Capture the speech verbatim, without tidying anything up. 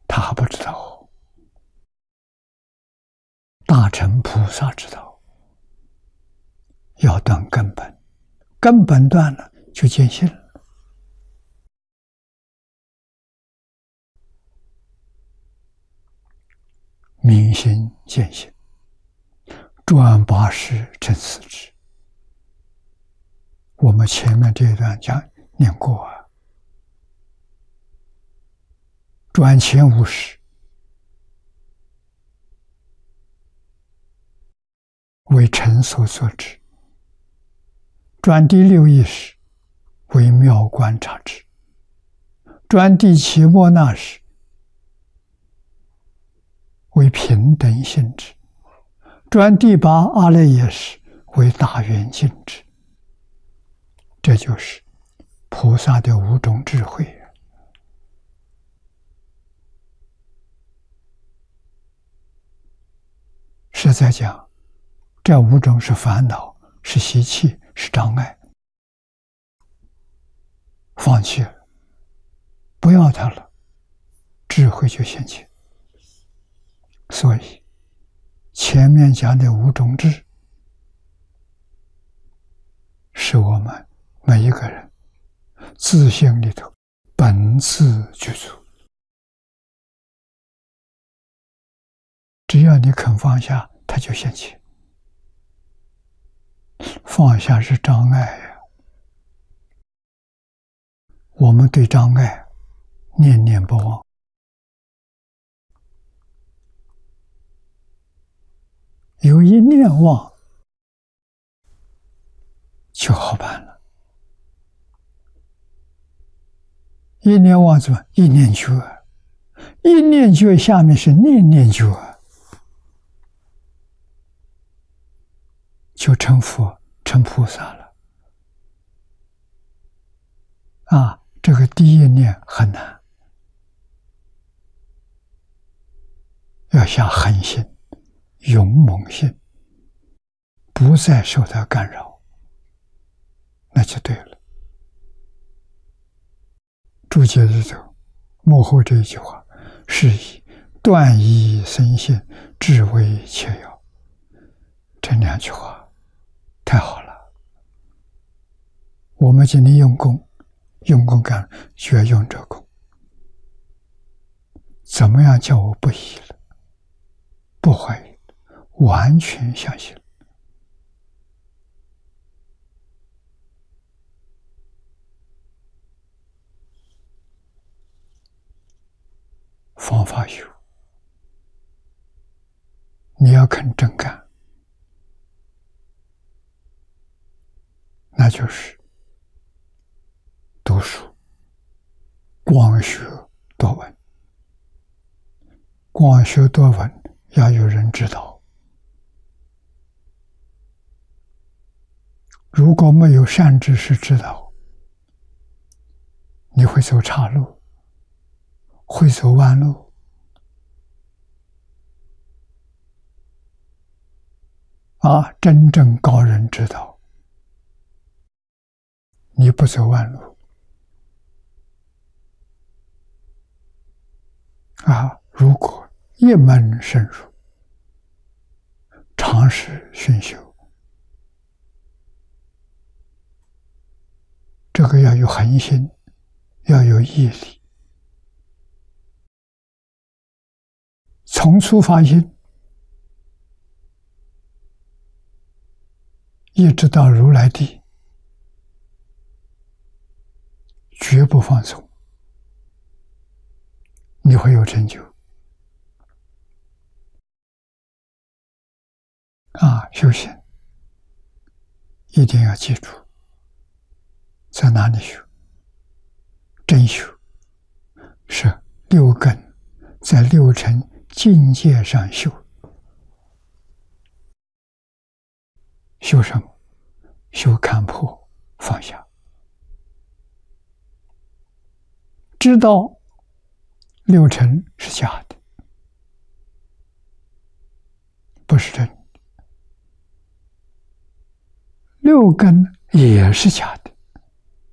他还不知道，大乘菩萨知道，要断根本，根本断了就见性了。明心见性，转八识成四智。我们前面这一段讲念过啊，转前五识为尘所所知，转第六意识为妙观察智，转第七莫那识为平等性质，转第八阿赖耶识为大圆镜智。这就是菩萨的五种智慧。实在讲，这五种是烦恼，是习气，是障碍，放弃了，不要它了，智慧就现前。所以前面讲的五种智，是我们每一个人自性里头本自具足。只要你肯放下，它就现前。放下是障碍呀，我们对障碍念念不忘。有一念忘，就好办了。一念忘怎么？一念觉，一念觉下面是念念觉，就成佛成菩萨了。啊，这个第一念很难，要下狠心勇猛心，不再受它干扰，那就对了。注解里头幕后这一句话，是以断疑生信，智为切要。这两句话太好了。我们今天用功，用功干觉用这功，怎么样叫我不疑了，不怀疑，完全相信。方法有，你要肯真干，那就是读书，光学多闻。光学多闻要有人指导，如果没有善知识指导，你会走岔路，会走弯路。啊，真正高人指导，你不走弯路。啊，如果一门深入，长时熏修，这个要有恒心，要有毅力。从初发心，一直到如来地，绝不放松，你会有成就。啊，修行一定要记住，在哪里修？真修是六根在六尘境界上修。修什么？修看破放下，知道六尘是假的，不是真的，六根也是假的，